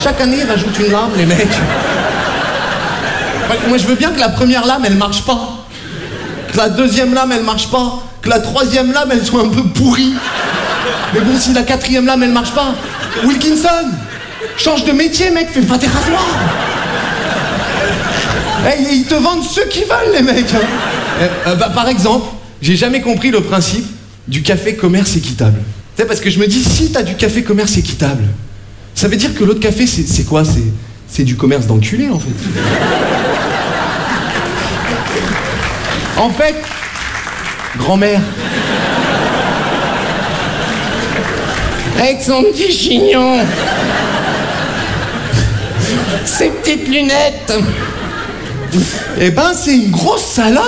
Chaque année, ils rajoutent une lame, les mecs. Moi, je veux bien que la première lame, elle marche pas. Que la deuxième lame, elle marche pas. Que la troisième lame, elle soit un peu pourrie. Mais bon, si la quatrième lame, elle marche pas. Wilkinson, change de métier, mec, fais pas des rasoirs. Hey, ils te vendent ceux qui veulent, les mecs. Par exemple, j'ai jamais compris le principe du café commerce équitable. Tu sais, parce que je me dis, si t'as du café commerce équitable, ça veut dire que l'autre café, c'est quoi? C'est du commerce d'enculé, en fait. En fait, grand-mère, avec son petit chignon, ses petites lunettes, eh ben, c'est une grosse salope.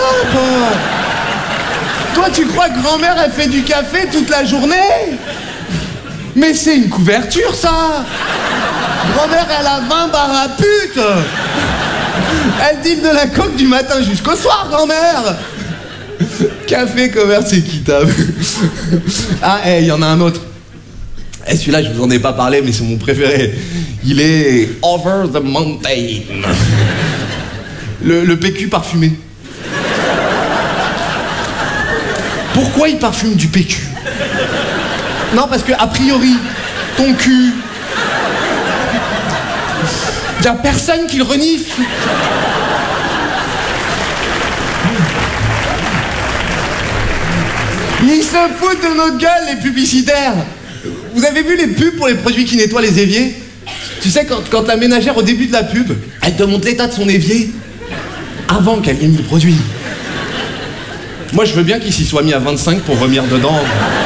Toi, tu crois que grand-mère, elle fait du café toute la journée? Mais c'est une couverture, ça. Grand-mère, elle a 20 barres à pute. Elle deal de la coke du matin jusqu'au soir, grand-mère. Café commerce équitable. Ah, il y en a un autre. Celui-là, je vous en ai pas parlé, mais c'est mon préféré. Il est Over the Mountain. Le PQ parfumé. Pourquoi il parfume du PQ? Non, parce que, a priori, ton cul, y a personne qui le renifle. Ils se foutent de notre gueule, les publicitaires. Vous avez vu les pubs pour les produits qui nettoient les éviers? Tu sais, quand la ménagère, au début de la pub, elle te montre l'état de son évier avant qu'elle ait mis le produit. Moi, je veux bien qu'il s'y soit mis à 25 pour vomir dedans.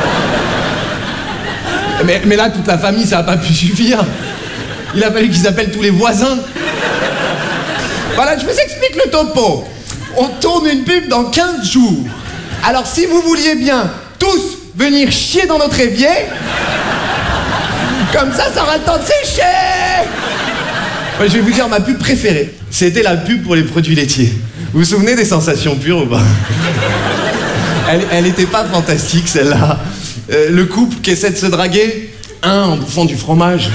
Mais là, toute la famille, ça n'a pas pu suffire. Il a fallu qu'ils appellent tous les voisins. Voilà, je vous explique le topo. On tourne une pub dans 15 jours. Alors, si vous vouliez bien tous venir chier dans notre évier, comme ça aura le temps de sécher. Ouais, je vais vous dire ma pub préférée. C'était la pub pour les produits laitiers. Vous vous souvenez des sensations pures ou pas? Elle était pas fantastique, celle-là. Le couple qui essaie de se draguer, un en bouffant du fromage,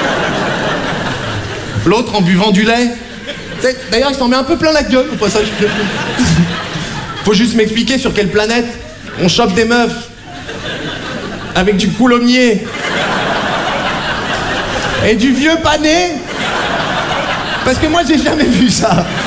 l'autre en buvant du lait. D'ailleurs, il s'en met un peu plein la gueule au passage. Faut juste m'expliquer sur quelle planète on chope des meufs avec du coulommiers et du vieux pané. Parce que moi, j'ai jamais vu ça.